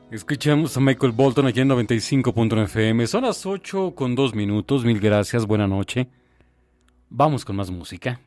Escuchamos a Michael Bolton aquí en 95.1 FM. Son las 8:02. Mil gracias, buena noche. Vamos con más música.